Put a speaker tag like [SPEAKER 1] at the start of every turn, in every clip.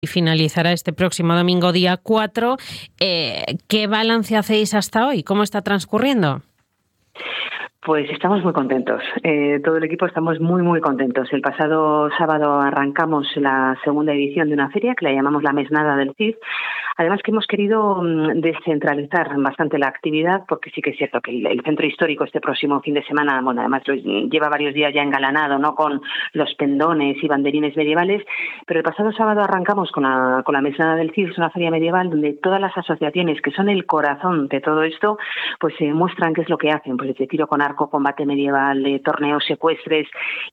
[SPEAKER 1] y finalizará este próximo domingo, día 4. ¿Qué balance hacéis hasta hoy? ¿Cómo está transcurriendo?
[SPEAKER 2] Pues estamos muy contentos. Todo el equipo estamos muy contentos. El pasado sábado arrancamos la segunda edición de una feria que la llamamos la Mesnada del Cid. Además que hemos querido descentralizar bastante la actividad, porque sí que es cierto que el centro histórico este próximo fin de semana, bueno, además lleva varios días ya engalanado, ¿no?, con los pendones y banderines medievales, pero el pasado sábado arrancamos con la Mesnada del Cid, es una feria medieval donde todas las asociaciones que son el corazón de todo esto, pues muestran qué es lo que hacen, pues de tiro con arco, combate medieval, de torneos secuestres,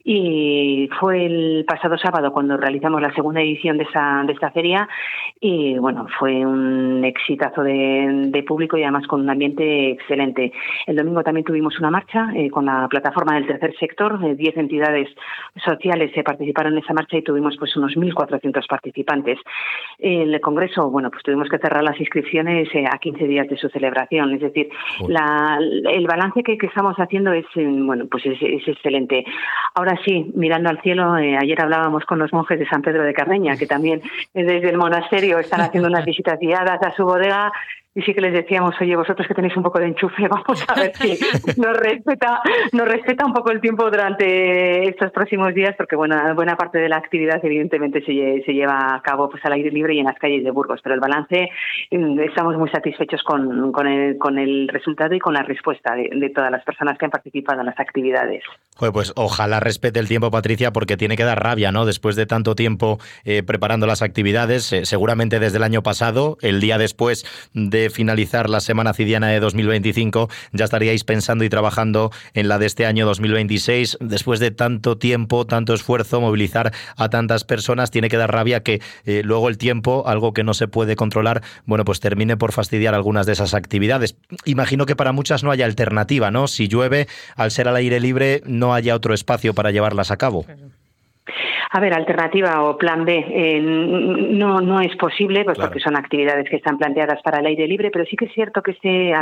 [SPEAKER 2] y fue el pasado sábado cuando realizamos la segunda edición de esta feria, y bueno, fue un exitazo de público y además con un ambiente excelente. El domingo también tuvimos una marcha con la plataforma del tercer sector, 10 entidades sociales participaron en esa marcha y tuvimos pues unos 1.400 participantes. El congreso, bueno, pues tuvimos que cerrar las inscripciones a 15 días de su celebración, es decir, el balance que estamos haciendo es excelente. Ahora sí, mirando al cielo, ayer hablábamos con los monjes de San Pedro de Cardeña, que también desde el monasterio están haciendo unas visitas guiadas a su bodega, y sí que les decíamos, oye, vosotros que tenéis un poco de enchufe, vamos a ver si nos respeta un poco el tiempo durante estos próximos días, porque buena parte de la actividad evidentemente se lleva a cabo pues al aire libre y en las calles de Burgos, pero el balance, estamos muy satisfechos con el resultado y con la respuesta de todas las personas que han participado en las actividades.
[SPEAKER 3] Joder, pues ojalá respete el tiempo, Patricia, porque tiene que dar rabia, ¿no? Después de tanto tiempo preparando las actividades, seguramente desde el año pasado, el día después de finalizar la Semana Cidiana de 2025, ya estaríais pensando y trabajando en la de este año 2026. Después de tanto tiempo, tanto esfuerzo, movilizar a tantas personas, tiene que dar rabia que luego el tiempo, algo que no se puede controlar, bueno, pues termine por fastidiar algunas de esas actividades. Imagino que para muchas no haya alternativa, ¿no? Si llueve, al ser al aire libre, no haya otro espacio para llevarlas a cabo.
[SPEAKER 2] A ver, alternativa o plan B no es posible, pues claro, porque son actividades que están planteadas para el aire libre, pero sí que es cierto que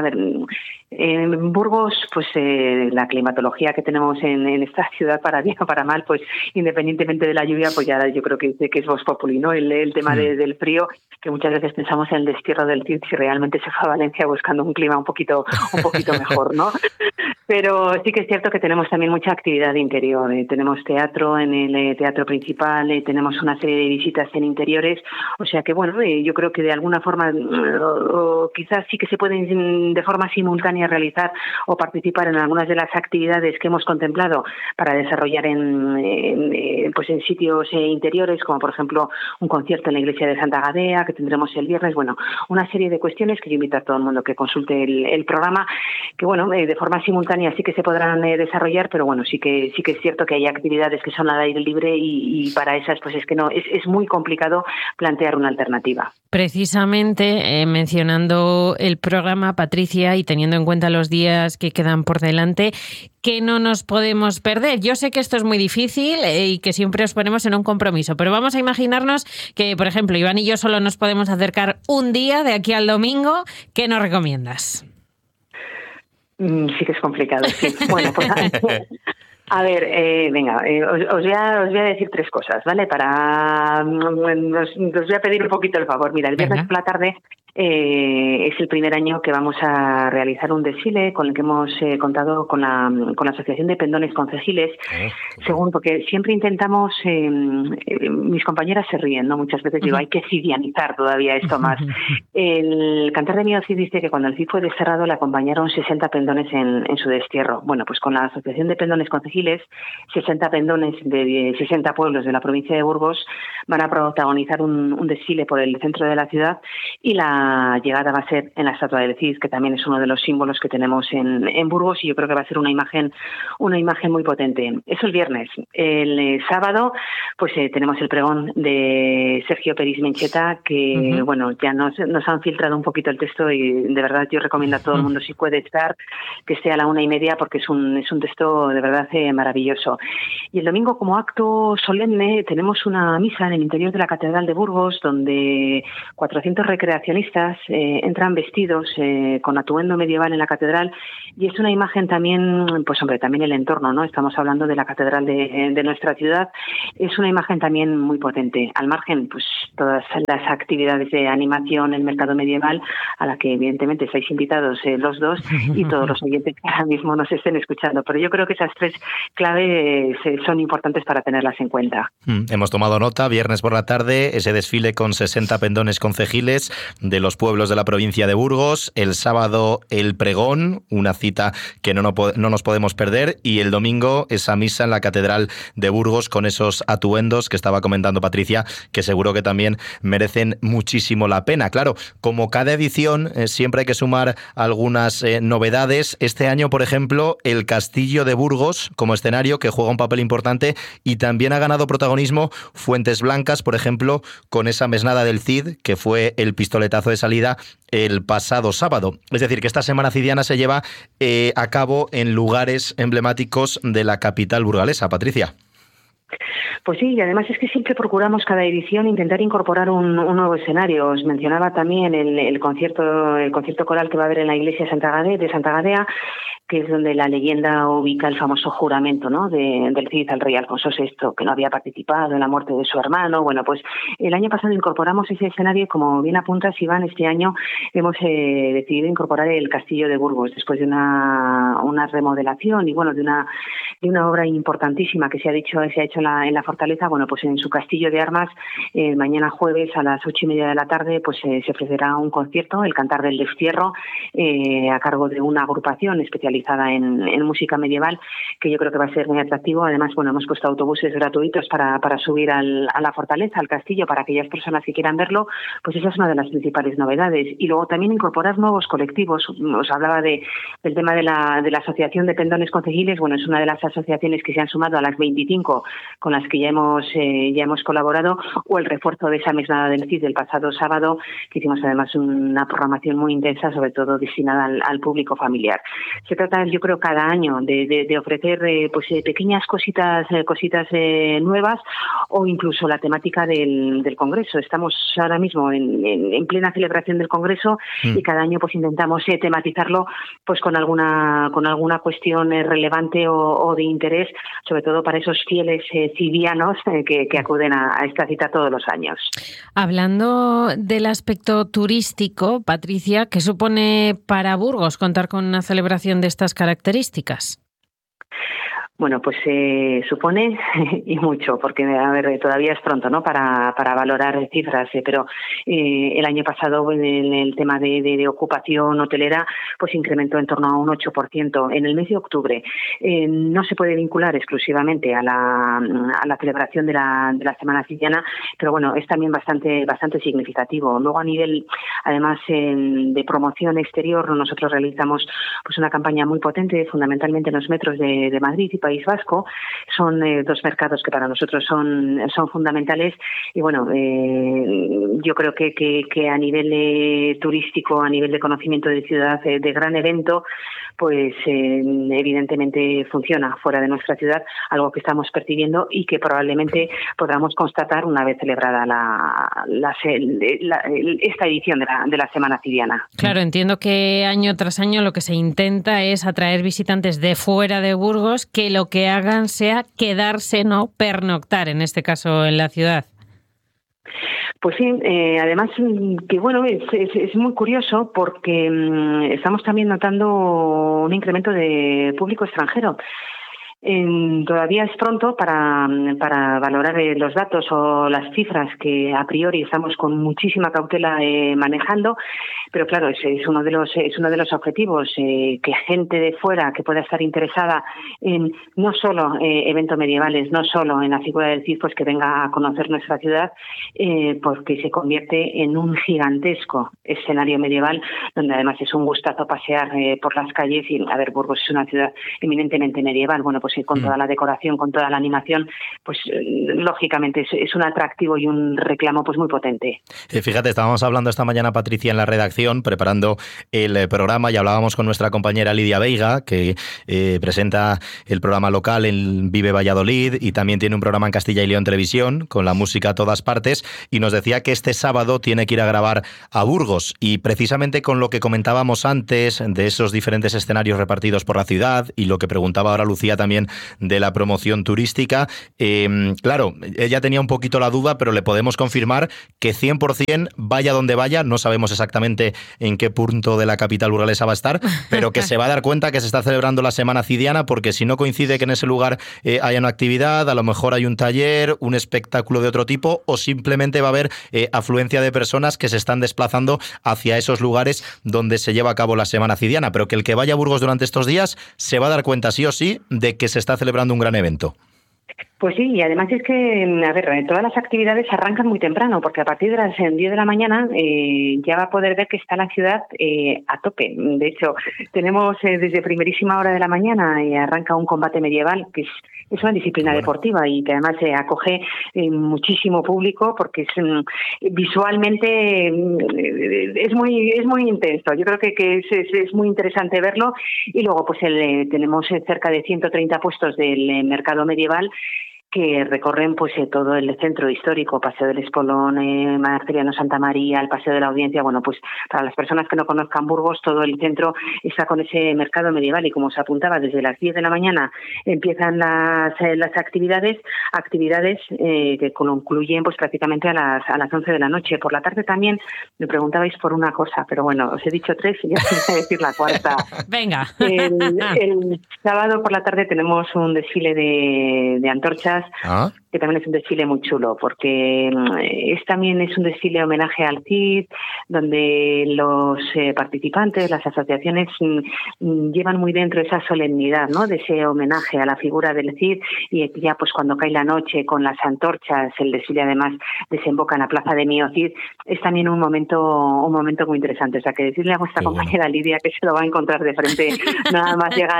[SPEAKER 2] en Burgos, pues la climatología que tenemos en esta ciudad, para bien o para mal, pues independientemente de la lluvia, pues ya yo creo que es vox populi, ¿no? El tema del frío, que muchas veces pensamos en el destierro del Cid si realmente se fue a Valencia buscando un clima un poquito mejor, ¿no? Pero sí que es cierto que tenemos también mucha actividad interior. Tenemos teatro en el teatro principal, tenemos una serie de visitas en interiores, o sea que bueno, yo creo que de alguna forma o quizás sí que se pueden de forma simultánea realizar o participar en algunas de las actividades que hemos contemplado para desarrollar en sitios interiores, como por ejemplo un concierto en la iglesia de Santa Gadea que tendremos el viernes. Bueno, una serie de cuestiones que yo invito a todo el mundo que consulte el programa, que bueno, de forma simultánea sí que se podrán desarrollar, pero bueno, sí que es cierto que hay actividades que son al aire libre y para esas pues es muy complicado plantear una alternativa.
[SPEAKER 1] Precisamente mencionando el programa, Patricia, y teniendo en cuenta los días que quedan por delante, que no nos podemos perder. Yo sé que esto es muy difícil y que siempre os ponemos en un compromiso, pero vamos a imaginarnos que, por ejemplo, Iván y yo solo nos podemos acercar un día de aquí al domingo. ¿Qué nos recomiendas?
[SPEAKER 2] Sí que es complicado, sí. Bueno, pues a ver, venga, os voy a decir tres cosas, ¿vale? Os voy a pedir un poquito el favor. Mira, el viernes por la tarde es el primer año que vamos a realizar un desfile con el que hemos contado con la Asociación de Pendones Concejiles. Según, porque siempre intentamos, mis compañeras se ríen, ¿no? Muchas veces digo, hay que cidianizar todavía esto más. El Cantar de Miedo Cid dice que cuando el Cid fue desterrado le acompañaron 60 pendones en su destierro. Bueno, pues con la Asociación de Pendones Concejiles, 60 pendones de 60 pueblos de la provincia de Burgos van a protagonizar un desfile por el centro de la ciudad, y la llegada va a ser en la estatua del Cid, que también es uno de los símbolos que tenemos en Burgos, y yo creo que va a ser una imagen muy potente. Eso el viernes. El sábado pues tenemos el pregón de Sergio Peris Mencheta, que bueno, ya nos han filtrado un poquito el texto y de verdad yo recomiendo a todo el mundo, si puede estar, que esté a la 1:30, porque es un texto de verdad maravilloso. Y el domingo, como acto solemne, tenemos una misa en el interior de la Catedral de Burgos, donde 400 recreadores creacionistas entran vestidos con atuendo medieval en la catedral, y es una imagen también, pues hombre, también el entorno, ¿no? Estamos hablando de la catedral de nuestra ciudad, es una imagen también muy potente. Al margen, pues todas las actividades de animación, el mercado medieval, a la que evidentemente estáis invitados los dos y todos los oyentes que ahora mismo nos estén escuchando. Pero yo creo que esas tres claves son importantes para tenerlas en cuenta.
[SPEAKER 3] Hemos tomado nota, viernes por la tarde, ese desfile con 60 pendones concejiles de los pueblos de la provincia de Burgos, el sábado el pregón, una cita que no nos podemos perder, y el domingo esa misa en la Catedral de Burgos con esos atuendos que estaba comentando Patricia, que seguro que también merecen muchísimo la pena. Claro, como cada edición, siempre hay que sumar algunas novedades. Este año, por ejemplo, el Castillo de Burgos como escenario, que juega un papel importante, y también ha ganado protagonismo Fuentes Blancas, por ejemplo, con esa mesnada del Cid, que fue el pistoletazo de salida el pasado sábado. Es decir, que esta Semana Cidiana se lleva a cabo en lugares emblemáticos de la capital burgalesa. Patricia.
[SPEAKER 2] Pues sí, y además es que siempre procuramos cada edición intentar incorporar un nuevo escenario. Os mencionaba también el concierto coral que va a haber en la iglesia de Santa Gadea, que es donde la leyenda ubica el famoso juramento, ¿no?, del Cid al rey Alfonso VI, que no había participado en la muerte de su hermano. Bueno, pues el año pasado incorporamos ese escenario y, como bien apuntas, Iván, este año hemos decidido incorporar el Castillo de Burgos después de una remodelación y, bueno, de una obra importantísima que se ha hecho en la fortaleza. Bueno, pues en su castillo de armas, mañana jueves a las 8:30 de la tarde, pues se ofrecerá un concierto, el Cantar del Destierro, a cargo de una agrupación especializada en música medieval, que yo creo que va a ser muy atractivo. Además, bueno, hemos puesto autobuses gratuitos para subir a la fortaleza, al castillo, para aquellas personas que quieran verlo. Pues esa es una de las principales novedades. Y luego también incorporar nuevos colectivos. Os hablaba del tema de la Asociación de Pendones Concejiles. Bueno, es una de las asociaciones que se han sumado a las 25 con las que ya hemos colaborado, o el refuerzo de esa mesnada del Cid del pasado sábado, que hicimos además una programación muy intensa, sobre todo destinada al público familiar. Se trata, yo creo, cada año de ofrecer pequeñas cositas nuevas, o incluso la temática del Congreso. Estamos ahora mismo en plena celebración del Congreso y cada año pues intentamos tematizarlo pues con alguna cuestión relevante o de interés, sobre todo para esos fieles civianos que acuden a esta cita todos los años.
[SPEAKER 1] Hablando del aspecto turístico, Patricia, ¿qué supone para Burgos contar con una celebración de estas características?
[SPEAKER 2] Bueno, pues supone y mucho, porque a ver, todavía es pronto, ¿no?, para valorar cifras, pero el año pasado en el tema de ocupación hotelera pues incrementó en torno a un 8% en el mes de octubre. No se puede vincular exclusivamente a la celebración de la Semana Cidiana, pero bueno, es también bastante significativo. Luego, a nivel además de promoción exterior, nosotros realizamos pues una campaña muy potente, fundamentalmente en los metros de Madrid y País Vasco. Son dos mercados que para nosotros son fundamentales, y bueno, yo creo que a nivel turístico, a nivel de conocimiento de ciudad, de gran evento, pues evidentemente funciona fuera de nuestra ciudad, algo que estamos percibiendo y que probablemente podamos constatar una vez celebrada esta edición de la Semana Cidiana.
[SPEAKER 1] Claro, entiendo que año tras año lo que se intenta es atraer visitantes de fuera de Burgos, que lo que hagan sea quedarse, no pernoctar, en este caso en la ciudad.
[SPEAKER 2] Pues sí, además que bueno, es muy curioso porque estamos también notando un incremento de público extranjero. Todavía es pronto para valorar los datos o las cifras que a priori estamos con muchísima cautela manejando, pero claro, es uno de los objetivos, que gente de fuera que pueda estar interesada en no solo eventos medievales, no solo en la figura del Cid, pues que venga a conocer nuestra ciudad, porque se convierte en un gigantesco escenario medieval, donde además es un gustazo pasear por las calles. Y a ver, Burgos es una ciudad eminentemente medieval. Bueno, pues pues con toda la decoración, con toda la animación, pues lógicamente es un atractivo y un reclamo pues muy potente.
[SPEAKER 3] Fíjate, estábamos hablando esta mañana, Patricia, en la redacción, preparando el programa, y hablábamos con nuestra compañera Lidia Veiga, que presenta el programa local en Vive Valladolid y también tiene un programa en Castilla y León Televisión, con la música a todas partes, y nos decía que este sábado tiene que ir a grabar a Burgos, y precisamente con lo que comentábamos antes de esos diferentes escenarios repartidos por la ciudad y lo que preguntaba ahora Lucía también de la promoción turística, claro, ella tenía un poquito la duda, pero le podemos confirmar que 100% vaya donde vaya, no sabemos exactamente en qué punto de la capital burgalesa va a estar, pero que se va a dar cuenta que se está celebrando la Semana Cidiana, porque si no coincide que en ese lugar haya una actividad, a lo mejor hay un taller, un espectáculo de otro tipo, o simplemente va a haber afluencia de personas que se están desplazando hacia esos lugares donde se lleva a cabo la Semana Cidiana, pero que el que vaya a Burgos durante estos días se va a dar cuenta sí o sí de que se está celebrando un gran evento.
[SPEAKER 2] Pues sí, y además es que, a ver, todas las actividades arrancan muy temprano, porque a partir de las 10 de la mañana ya va a poder ver que está la ciudad a tope. De hecho, tenemos desde primerísima hora de la mañana arranca un combate medieval, que es una disciplina deportiva y que además acoge muchísimo público, porque es visualmente es muy intenso. Yo creo que es muy interesante verlo. Y luego pues tenemos cerca de 130 puestos del mercado medieval que recorren pues todo el centro histórico, Paseo del Espolón, Marceliano Santa María, el Paseo de la Audiencia. Bueno, pues para las personas que no conozcan Burgos, todo el centro está con ese mercado medieval, y como se apuntaba, desde las 10 de la mañana empiezan las actividades que concluyen pues prácticamente a las 11 de la noche. Por la tarde también me preguntabais por una cosa, pero bueno, os he dicho 3 y ya os voy a decir la cuarta.
[SPEAKER 1] Venga.
[SPEAKER 2] El sábado por la tarde tenemos un desfile de antorchas, que también es un desfile muy chulo, porque también es un desfile homenaje al Cid, donde los participantes, las asociaciones, llevan muy dentro esa solemnidad, ¿no?, de ese homenaje a la figura del Cid, y ya pues cuando cae la noche con las antorchas, el desfile además desemboca en la plaza de Mío Cid. Es también un momento muy interesante. O sea, que decirle a vuestra compañera Lidia que se lo va a encontrar de frente nada más llegar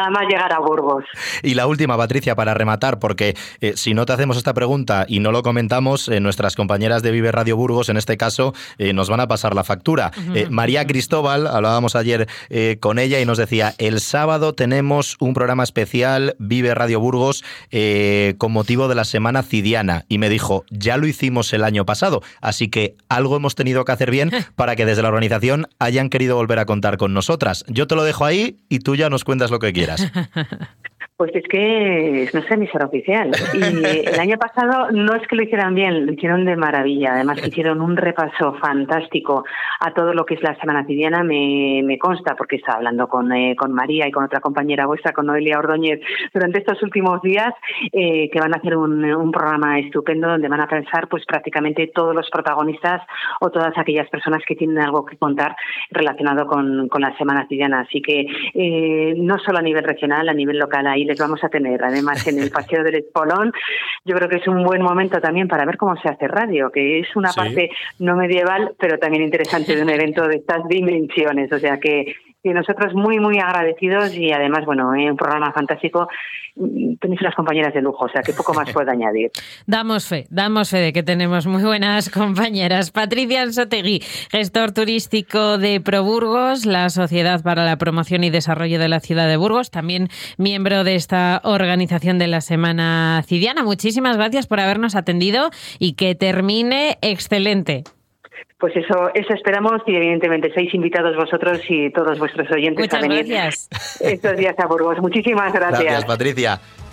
[SPEAKER 2] a Burgos.
[SPEAKER 3] Y la última, Patricia, para rematar, porque si no te hacemos esta pregunta y no lo comentamos, nuestras compañeras de Vive Radio Burgos, en este caso, nos van a pasar la factura. María Cristóbal, hablábamos ayer con ella y nos decía, el sábado tenemos un programa especial, Vive Radio Burgos, con motivo de la Semana Cidiana, y me dijo, ya lo hicimos el año pasado, así que algo hemos tenido que hacer bien para que desde la organización hayan querido volver a contar con nosotras. Yo te lo dejo ahí y tú ya nos cuentas lo que quieras.
[SPEAKER 2] Pues es que no es emisora oficial. Y el año pasado no es que lo hicieran bien, lo hicieron de maravilla. Además que hicieron un repaso fantástico a todo lo que es la Semana Cidiana, me consta, porque estaba hablando con María y con otra compañera vuestra, con Noelia Ordóñez, durante estos últimos días, que van a hacer un programa estupendo donde van a pensar pues prácticamente todos los protagonistas o todas aquellas personas que tienen algo que contar relacionado con la Semana Cidiana. Así que no solo a nivel regional, a nivel local, ahí les vamos a tener. Además, en el Paseo del Espolón, yo creo que es un buen momento también para ver cómo se hace radio, que es una parte no medieval, pero también interesante de un evento de estas dimensiones. O sea que nosotros muy, muy agradecidos, y además, bueno, un programa fantástico. Tenéis unas compañeras de lujo, o sea que poco más puedo añadir.
[SPEAKER 1] Damos fe de que tenemos muy buenas compañeras. Patricia Anzoátegui, gestor turístico de ProBurgos, la Sociedad para la Promoción y Desarrollo de la Ciudad de Burgos, también miembro de esta organización de la Semana Cidiana. Muchísimas gracias por habernos atendido y que termine excelente.
[SPEAKER 2] Pues eso esperamos, y evidentemente sois invitados vosotros y todos vuestros oyentes.
[SPEAKER 1] Muchas
[SPEAKER 2] a venir
[SPEAKER 1] gracias.
[SPEAKER 2] estos días a Burgos. Muchísimas gracias.
[SPEAKER 3] Gracias, Patricia.